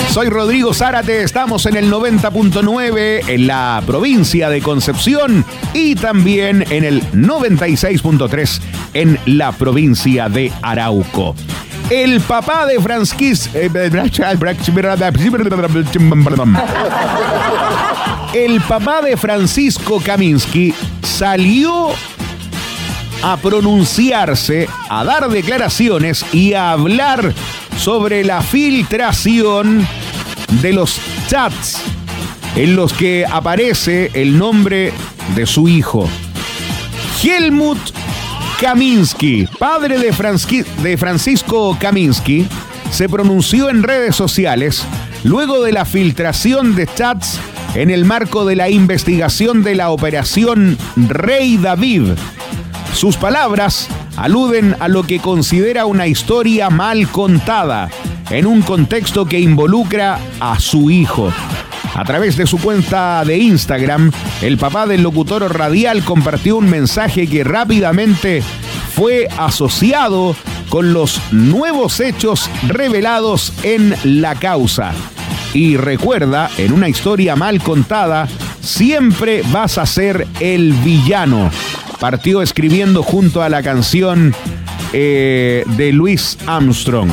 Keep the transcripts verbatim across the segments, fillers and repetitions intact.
Soy Rodrigo Zárate, estamos en el noventa punto nueve en la provincia de Concepción y también en el noventa y seis punto tres en la provincia de Arauco. El papá de Francis... El papá de Francisco Kaminsky salió a pronunciarse, a dar declaraciones y a hablar sobre la filtración de los chats en los que aparece el nombre de su hijo. Helmut Kaminsky, padre de, Franski, de Francisco Kaminsky, se pronunció en redes sociales luego de la filtración de chats en el marco de la investigación de la operación Rey David. Sus palabras aluden a lo que considera una historia mal contada en un contexto que involucra a su hijo. A través de su cuenta de Instagram, el papá del locutor radial compartió un mensaje que rápidamente fue asociado con los nuevos hechos revelados en la causa. Y recuerda, en una historia mal contada, siempre vas a ser el villano. Partió escribiendo junto a la canción eh, de Louis Armstrong,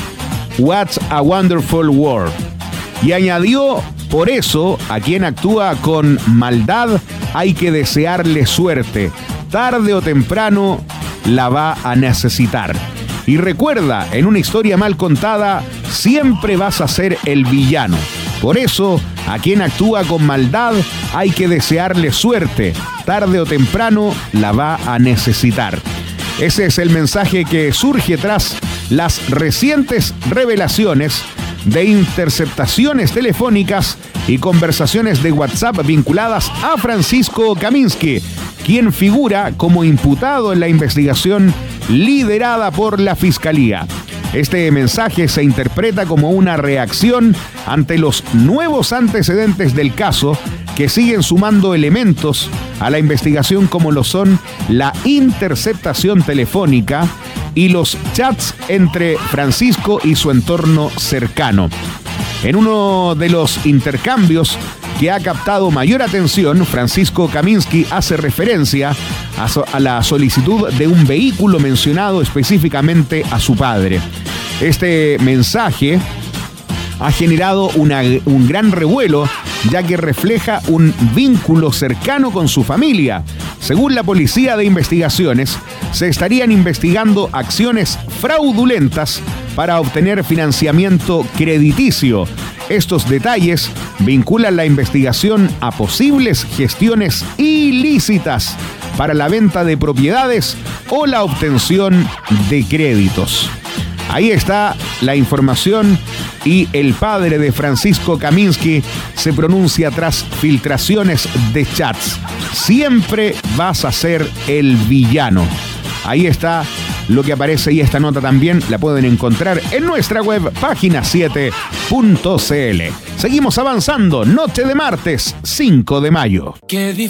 What a Wonderful World. Y añadió, por eso, a quien actúa con maldad hay que desearle suerte. Tarde o temprano la va a necesitar. Y recuerda, en una historia mal contada, siempre vas a ser el villano. Por eso, a quien actúa con maldad hay que desearle suerte. Tarde o temprano la va a necesitar. Ese es el mensaje que surge tras las recientes revelaciones de interceptaciones telefónicas y conversaciones de WhatsApp vinculadas a Francisco Kaminsky, quien figura como imputado en la investigación liderada por la Fiscalía. Este mensaje se interpreta como una reacción ante los nuevos antecedentes del caso que siguen sumando elementos a la investigación como lo son la interceptación telefónica y los chats entre Francisco y su entorno cercano. En uno de los intercambios que ha captado mayor atención, Francisco Kaminsky hace referencia a, so- a la solicitud de un vehículo mencionado específicamente a su padre. Este mensaje ha generado una, un gran revuelo, ya que refleja un vínculo cercano con su familia. Según la Policía de Investigaciones, se estarían investigando acciones fraudulentas para obtener financiamiento crediticio. Estos detalles vinculan la investigación a posibles gestiones ilícitas para la venta de propiedades o la obtención de créditos. Ahí está la información y el padre de Francisco Kaminsky se pronuncia tras filtraciones de chats. Siempre vas a ser el villano. Ahí está lo que aparece y esta nota también la pueden encontrar en nuestra web página siete punto c l. Seguimos avanzando, noche de martes cinco de mayo.